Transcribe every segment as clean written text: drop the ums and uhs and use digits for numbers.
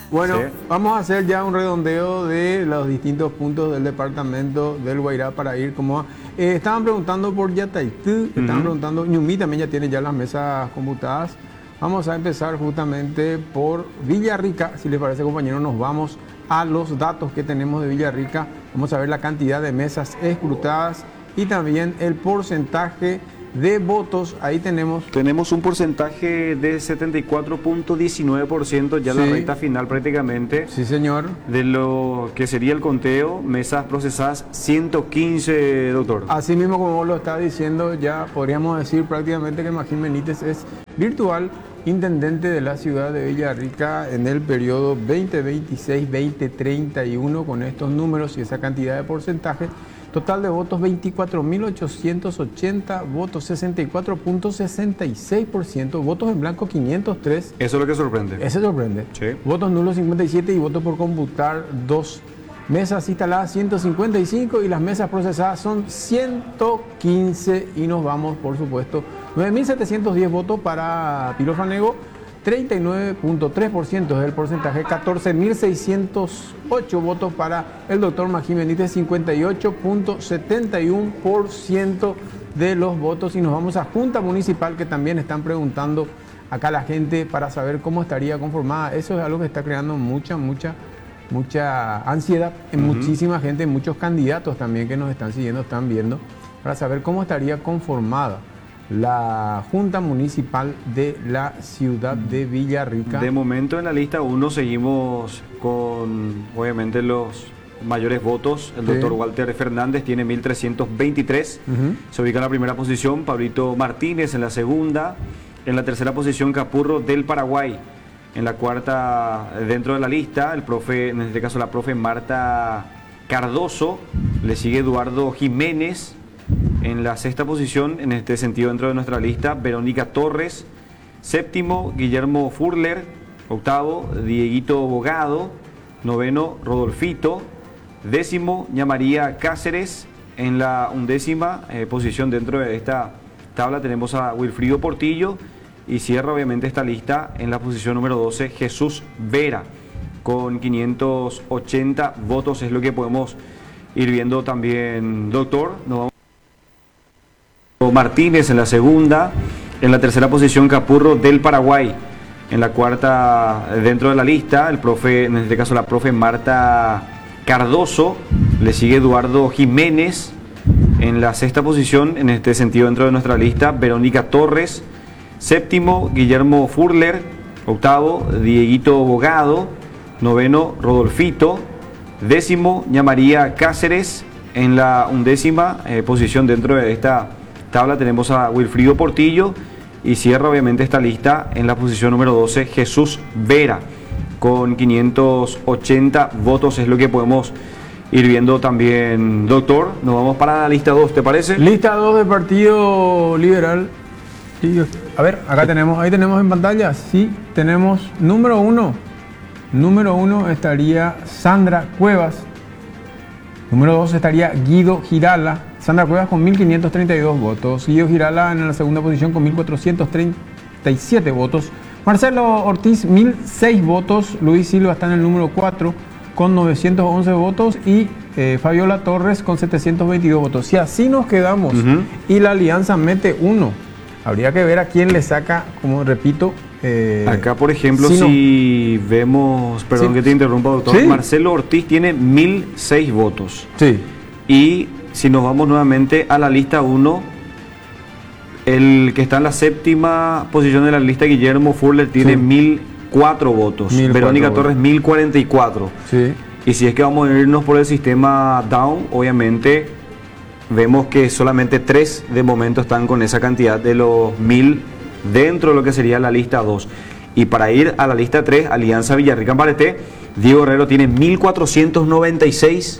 Bueno, Sí. vamos a hacer ya un redondeo de los distintos puntos del departamento del Guairá para ir como... estaban preguntando por Yataitú, estaban preguntando, Ñumí también ya tiene ya las mesas computadas. Vamos a empezar justamente por Villarrica. Si les parece, compañeros, nos vamos a los datos que tenemos de Villarrica. Vamos a ver la cantidad de mesas escrutadas y también el porcentaje de votos. Ahí tenemos un porcentaje de 74.19%, ya la Sí. recta final prácticamente, sí, señor. de lo que sería el conteo. Mesas procesadas 115, doctor. Así mismo como vos lo estás diciendo, ya podríamos decir prácticamente que Magín Benítez es virtual intendente de la ciudad de Villarrica en el periodo 2026-2031 con estos números y esa cantidad de porcentaje. Total de votos 24.880, votos 64.66%, votos en blanco 503. Eso es lo que sorprende. Ese sorprende. Sí. Votos nulos 57 y votos por computar 2. Mesas instaladas 155 y las mesas procesadas son 115 y nos vamos, por supuesto, 9.710 votos para Pilo Fanego, 39.3% es el porcentaje, 14.608 votos para el doctor Magín Benítez, 58.71% de los votos. Y nos vamos a Junta Municipal, que también están preguntando acá la gente para saber cómo estaría conformada. Eso es algo que está creando mucha ansiedad en muchísima gente, en muchos candidatos también que nos están siguiendo, están viendo, para saber cómo estaría conformada la Junta Municipal de la ciudad de Villarrica. De momento en la lista 1 seguimos con, obviamente, los mayores votos. El Sí. doctor Walter Fernández tiene 1.323. Se ubica en la primera posición. Pablito Martínez en la segunda. En la tercera posición, Capurro del Paraguay. En la cuarta, dentro de la lista, el profe, en este caso la profe Marta Cardoso. Le sigue Eduardo Jiménez. En la sexta posición, en este sentido, dentro de nuestra lista, Verónica Torres. Séptimo, Guillermo Furler. Octavo, Dieguito Bogado. Noveno, Rodolfito. Décimo, María Cáceres. En la undécima posición dentro de esta tabla tenemos a Wilfrido Portillo. Y cierra obviamente esta lista en la posición número 12, Jesús Vera. Con 580 votos es lo que podemos ir viendo también, doctor. Nos vamos Martínez en la segunda. En la tercera posición, Capurro del Paraguay. En la cuarta, dentro de la lista, el profe, en este caso la profe Marta Cardoso. Le sigue Eduardo Jiménez. En la sexta posición, en este sentido, dentro de nuestra lista, Verónica Torres. Séptimo, Guillermo Furler. Octavo, Dieguito Bogado. Noveno, Rodolfito. Décimo, María Cáceres. En la undécima posición dentro de esta tabla tenemos a Wilfrido Portillo. Y cierra obviamente esta lista en la posición número 12, Jesús Vera. Con 580 votos es lo que podemos ir viendo también, doctor. Nos vamos para la lista 2, ¿te parece? Lista 2 del Partido Liberal. A ver, acá tenemos, ahí tenemos en pantalla, sí, tenemos número 1. Número 1 estaría Sandra Cuevas. Número 2 estaría Guido Girala. Sandra Cuevas con 1.532 votos. Guido Girala en la segunda posición con 1.437 votos. Marcelo Ortiz, 1.006 votos. Luis Silva está en el número 4 con 911 votos. Y Fabiola Torres con 722 votos. Si así nos quedamos y la alianza mete 1, habría que ver a quién le saca, como repito. Acá, por ejemplo, si vemos, perdón Sí. que te interrumpa, doctor, Sí. Marcelo Ortiz tiene 1.006 votos. Sí. Y si nos vamos nuevamente a la lista 1, el que está en la séptima posición de la lista, Guillermo Furler, tiene Sí. 1.004 votos. 1.004 Verónica votos. Torres, 1.044. Sí. Y si es que vamos a irnos por el sistema down, obviamente vemos que solamente 3 de momento están con esa cantidad de los 1.000 dentro de lo que sería la lista 2. Y para ir a la lista 3, Alianza Villarrica-Pareté, Diego Herrero tiene 1.496.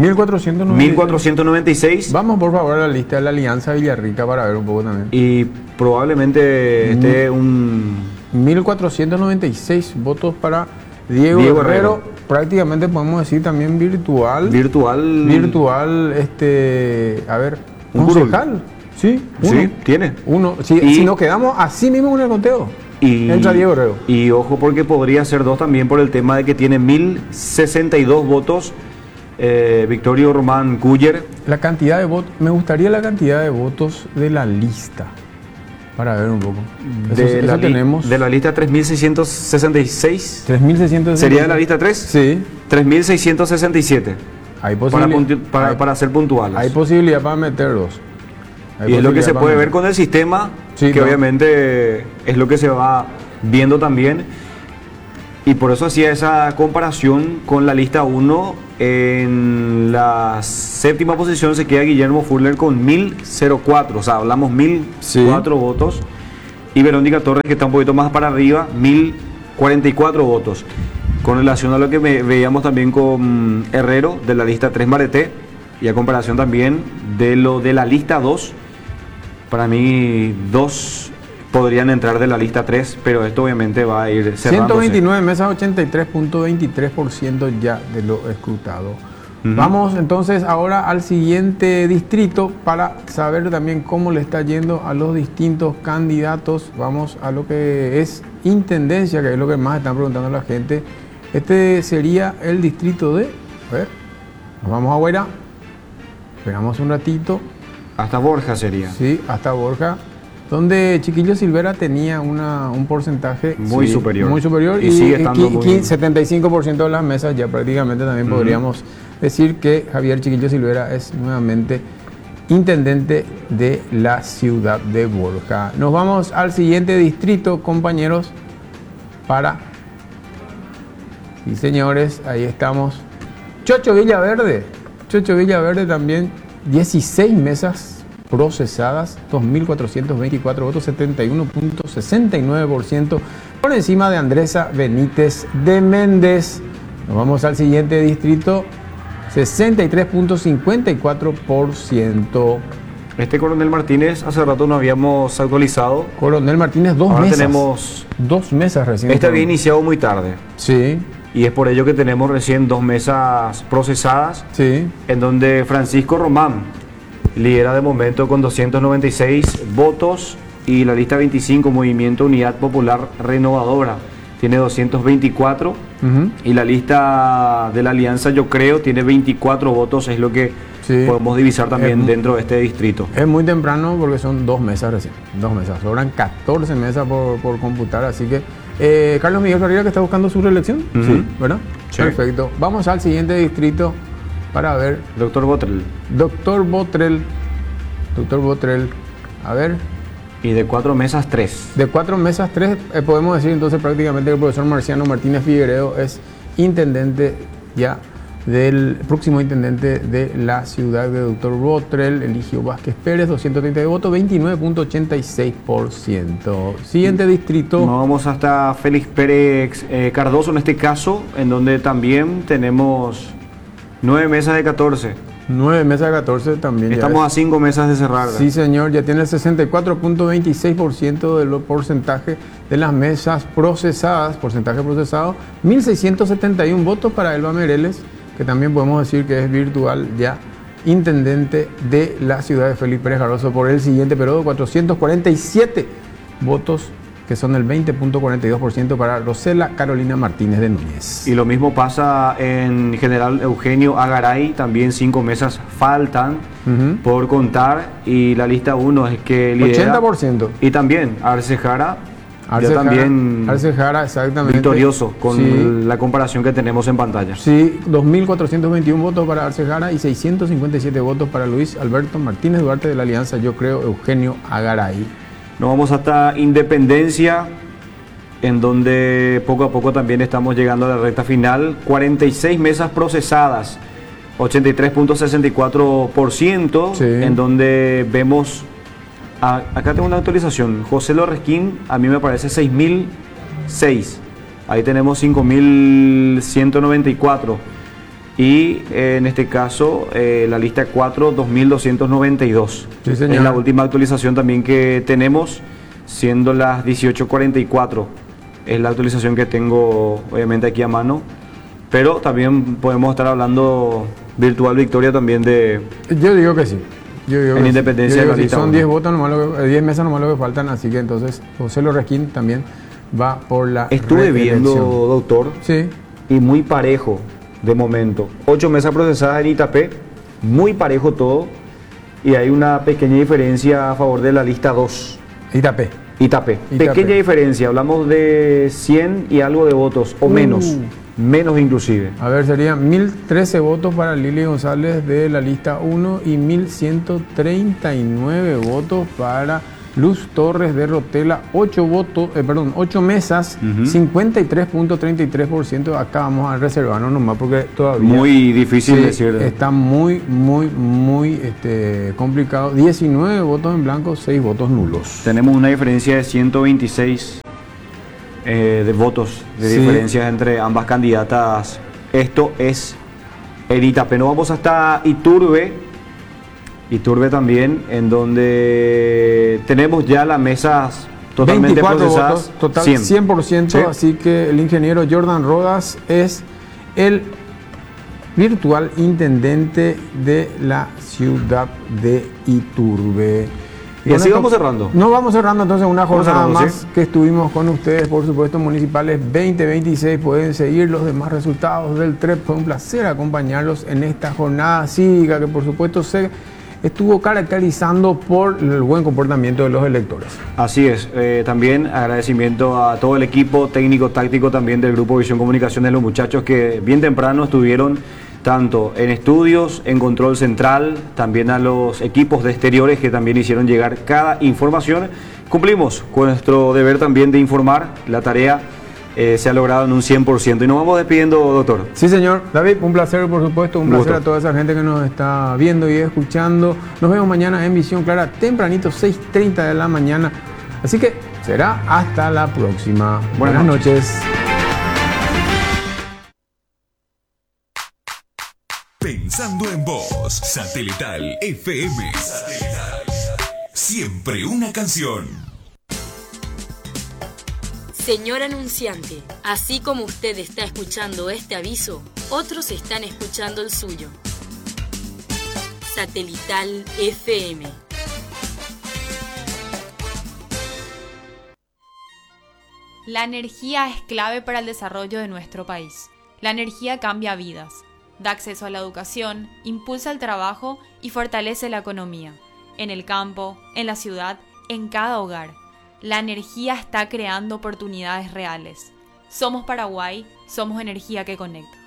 1.496. Vamos por favor a la lista de la Alianza Villarrica para ver un poco también. Y probablemente esté un 1.496 votos para Diego Herrero. Prácticamente podemos decir también virtual. Virtual, a ver, un concejal. Sí, uno. Sí, tiene. Uno. Si nos quedamos así mismo con el conteo. Entra Diego Rego. Y ojo porque podría ser 2 también por el tema de que tiene 1062 votos Victorio Román Culler. La cantidad de votos, me gustaría la cantidad de votos de la lista, para ver un poco. Eso tenemos. De la lista 3666. 3666. ¿Sería de la lista 3? Sí. 3667. Hay posibilidad. Para ser puntuales. Hay posibilidad para meter 2. Y es lo que se puede ver con el sistema, sí, que claro, obviamente es lo que se va viendo también. Y por eso hacía esa comparación con la lista 1. En la 7ª posición se queda Guillermo Furler con 1004. O sea, hablamos 1004 votos. Y Verónica Torres, que está un poquito más para arriba, 1044 votos. Con relación a lo que veíamos también con Herrero, de la lista 3 Mareté, y a comparación también de lo de la lista 2, para mí 2 podrían entrar de la lista 3, pero esto obviamente va a ir cerrándose. 129 mesas, 83.23% ya de lo escrutado. Vamos entonces ahora al siguiente distrito para saber también cómo le está yendo a los distintos candidatos. Vamos a lo que es intendencia, que es lo que más están preguntando la gente. Este sería el distrito de... A ver, nos vamos a Guairá. Esperamos un ratito. Hasta Borja sería. Sí, hasta Borja, donde Chiquillo Silvera tenía un porcentaje muy superior. Muy superior y sigue estando muy... 75% de las mesas ya prácticamente también podríamos decir que Javier Chiquillo Silvera es nuevamente intendente de la ciudad de Borja. Nos vamos al siguiente distrito, compañeros, para... Sí, señores, ahí estamos. Chocho Villaverde. Chocho Villaverde también, 16 mesas procesadas, 2.424 votos, 71.69%, por encima de Andresa Benítez de Méndez. Nos vamos al siguiente distrito, 63.54%. Este Coronel Martínez, hace rato no habíamos actualizado. Coronel Martínez, Ahora mesas. Tenemos 2 mesas recién. Este había iniciado muy tarde. Sí. Y es por ello que tenemos recién 2 mesas procesadas. Sí. En donde Francisco Román lidera de momento con 296 votos. Y la lista 25, Movimiento Unidad Popular Renovadora, tiene 224. Y la lista de la Alianza, yo creo, tiene 24 votos. Es lo que podemos divisar también dentro de este distrito. Es muy temprano porque son 2 mesas recién. 2 mesas. Sobran 14 mesas por computar. Así que Carlos Miguel Ferreira, que está buscando su reelección. Sí, ¿verdad? Sí. Perfecto. Vamos al siguiente distrito para ver. Doctor Botrel. Doctor Botrel. A ver. Y de 4 mesas, 3. De 4 mesas, 3. Podemos decir entonces prácticamente que el profesor Marciano Martínez Figueredo es intendente ya del próximo intendente de la ciudad de Doctor Botrel. Eligio Vázquez Pérez, 230 votos, 29.86%. Siguiente distrito. Nos vamos hasta Félix Pérez Cardoso en este caso, en donde también tenemos 9 mesas de 14. 9 mesas de 14 también. Estamos a 5 mesas de cerrar. Sí, señor, ya tiene el 64.26% del porcentaje de las mesas procesadas, porcentaje procesado, 1.671 votos para Elba Mereles, que también podemos decir que es virtual ya intendente de la ciudad de Félix Pérez Cardoso por el siguiente periodo, 447 votos, que son el 20.42% para Rosela Carolina Martínez de Núñez. Y lo mismo pasa en General Eugenio Agaray, también 5 mesas faltan por contar, y la lista 1 es que lidera. 80%. Y también Arce Jara, también Arce Jara, exactamente. Victorioso con la comparación que tenemos en pantalla. Sí, 2.421 votos para Arce Jara y 657 votos para Luis Alberto Martínez Duarte de la Alianza, yo creo, Eugenio Agaray. Nos vamos hasta Independencia, en donde poco a poco también estamos llegando a la recta final. 46 mesas procesadas, 83.64%, en donde vemos, acá tengo una actualización, José Lorresquín, a mí me parece 6.006, ahí tenemos 5.194. Y en este caso, la lista 4, 2.292. Sí, señor. Es la última actualización también que tenemos, siendo las 18:44. Es la actualización que tengo, obviamente, aquí a mano. Pero también podemos estar hablando virtual victoria también de... Yo digo que sí. En Independencia de la lista son 1. 10 votos, 10 mesas nomás lo que faltan. Así que entonces, José Lorresquín también va por la Estuve viendo, reelección. doctor, Sí, y muy parejo de momento. 8 mesas procesadas en Itapé, muy parejo todo, y hay una pequeña diferencia a favor de la lista 2, Itapé. Itapé. Itapé. Pequeña diferencia, hablamos de 100 y algo de votos, o menos inclusive. A ver, serían 1013 votos para Lili González de la lista 1 y 1139 votos para Luz Torres de Rotela. 8 mesas, 53.33%. Acá vamos a reservarnos nomás porque todavía Muy difícil sí, decir. está muy complicado. 19 votos en blanco, 6 votos nulos. Tenemos una diferencia de 126 de votos, de Sí. diferencias entre ambas candidatas. Esto es en Itapé. Nos vamos hasta Iturbe también, en donde tenemos ya las mesas totalmente 24 procesadas. votos, total 100. 100%, Sí. así que el ingeniero Jordan Rodas es el virtual intendente de la ciudad de Iturbe. Y así Con vamos esto- cerrando. No vamos cerrando entonces una Vamos jornada cerrando, más sí. que estuvimos con ustedes, por supuesto, municipales 2026. Pueden seguir los demás resultados del TREP. Fue un placer acompañarlos en esta jornada cívica que por supuesto se estuvo caracterizando por el buen comportamiento de los electores. Así es, también agradecimiento a todo el equipo técnico, táctico también del Grupo Visión Comunicaciones, los muchachos que bien temprano estuvieron tanto en estudios, en control central, también a los equipos de exteriores que también hicieron llegar cada información. Cumplimos con nuestro deber también de informar, la tarea se ha logrado en un 100% y nos vamos despidiendo, doctor. Sí, señor. David, un placer, por supuesto, un placer Gusto. a toda esa gente que nos está viendo y escuchando. Nos vemos mañana en Visión Clara, tempranito, 6:30 de la mañana. Así que será hasta la próxima. Buenas noches. Pensando en vos, Satelital FM. Siempre una canción. Señor anunciante, así como usted está escuchando este aviso, otros están escuchando el suyo. Satelital FM. La energía es clave para el desarrollo de nuestro país. La energía cambia vidas, da acceso a la educación, impulsa el trabajo y fortalece la economía. En el campo, en la ciudad, en cada hogar. La energía está creando oportunidades reales. Somos Paraguay, somos energía que conecta.